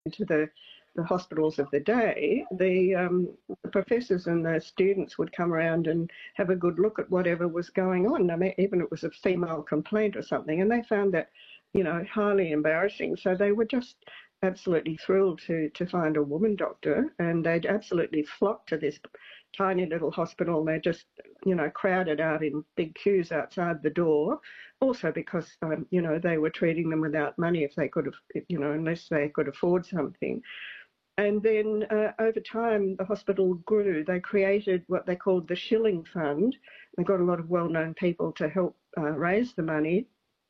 into the hospitals of the day, the professors and the students would come around and have a good look at whatever was going on. I mean, even if it was a female complaint or something, and they found that, highly embarrassing. So they were just absolutely thrilled to find a woman doctor, and they'd absolutely flocked to this tiny little hospital. They just, crowded out in big queues outside the door. Also because, they were treating them without money if they could have, unless they could afford something. And then over time, the hospital grew. They created what they called the Shilling Fund. They got a lot of well-known people to help raise the money.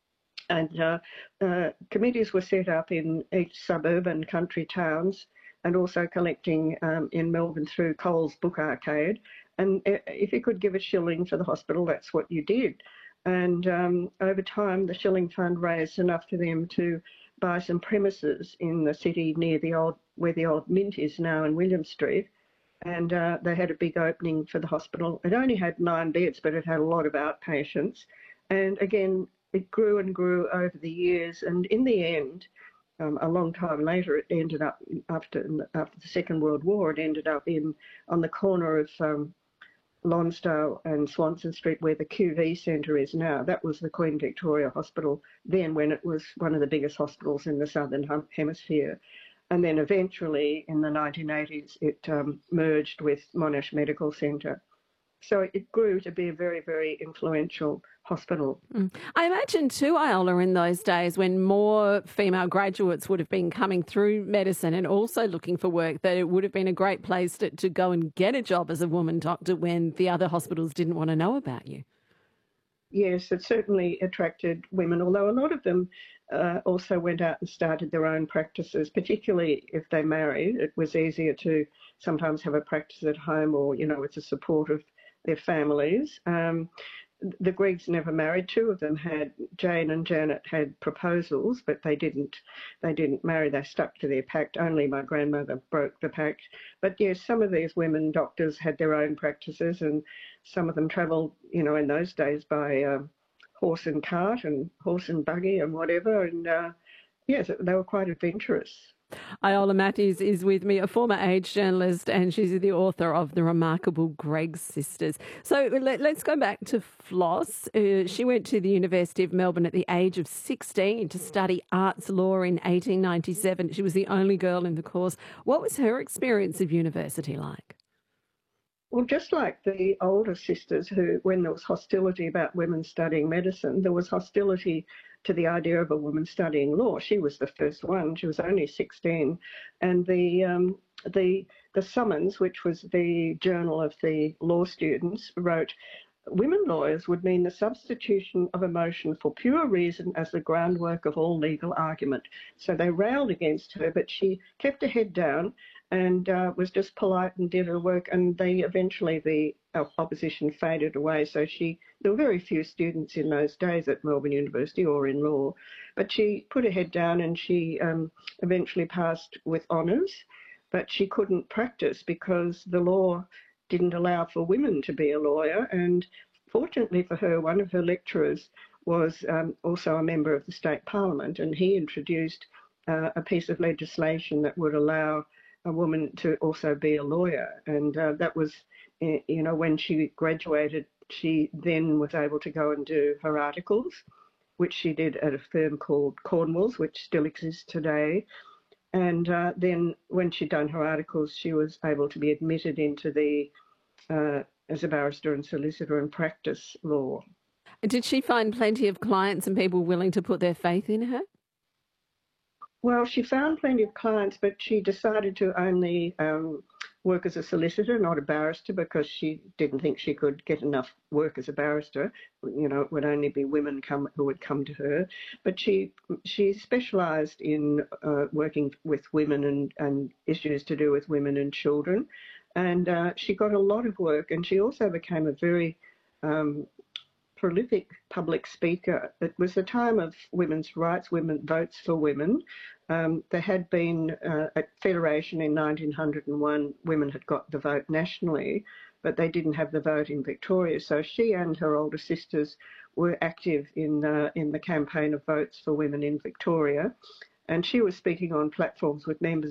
And committees were set up in each suburban country towns, and also collecting in Melbourne through Coles Book Arcade. And if you could give a shilling for the hospital, that's what you did. And over time, the Shilling Fund raised enough for them to buy some premises in the city near where the old Mint is now in William Street. And they had a big opening for the hospital. It only had 9 beds, but it had a lot of outpatients. And again, it grew and grew over the years. And in the end, a long time later, it ended up, after the Second World War, it ended up on the corner of Lonsdale and Swanston Street, where the QV Centre is now. That was the Queen Victoria Hospital then, when it was one of the biggest hospitals in the Southern Hemisphere. And then eventually, in the 1980s, it merged with Monash Medical Centre. So it grew to be a very, very influential hospital. I imagine too, Iola, in those days when more female graduates would have been coming through medicine and also looking for work, that it would have been a great place to go and get a job as a woman doctor when the other hospitals didn't want to know about you. Yes, it certainly attracted women, although a lot of them also went out and started their own practices, particularly if they married. It was easier to sometimes have a practice at home, or, with the support of their families. The Greggs never married. 2 of them had, Jane and Janet, had proposals, but they didn't marry. They stuck to their pact. Only my grandmother broke the pact. But yes, some of these women doctors had their own practices, and some of them travelled, in those days by horse and cart and horse and buggy and whatever. And yes, they were quite adventurous. Iola Matthews is with me, a former age journalist, and she's the author of The Remarkable Greggs Sisters. So let's go back to Floss. She went to the University of Melbourne at the age of 16 to study arts law in 1897. She was the only girl in the course. What was her experience of university like? Well, just like the older sisters when there was hostility about women studying medicine, there was hostility to the idea of a woman studying law. She was the first one. She was only 16. And the Summons, which was the journal of the law students, wrote, "Women lawyers would mean the substitution of emotion for pure reason as the groundwork of all legal argument." So they railed against her, but she kept her head down and was just polite and did her work. And eventually the opposition faded away. So there were very few students in those days at Melbourne University or in law, but she put her head down, and she eventually passed with honours, but she couldn't practice because the law didn't allow for women to be a lawyer. And fortunately for her, one of her lecturers was also a member of the State Parliament, and he introduced a piece of legislation that would allow a woman to also be a lawyer. And that was, when she graduated, she then was able to go and do her articles, which she did at a firm called Cornwalls, which still exists today. And then when she'd done her articles, she was able to be admitted into as a barrister and solicitor and practice law. Did she find plenty of clients and people willing to put their faith in her? Well, she found plenty of clients, but she decided to only work as a solicitor, not a barrister, because she didn't think she could get enough work as a barrister. It would only be women who would come to her. But she specialised in working with women and issues to do with women and children. And she got a lot of work, and she also became a very prolific public speaker. It was the time of women's rights, votes for women. There had been, at Federation in 1901, women had got the vote nationally, but they didn't have the vote in Victoria. So she and her older sisters were active in the campaign of votes for women in Victoria. and she was speaking on platforms with members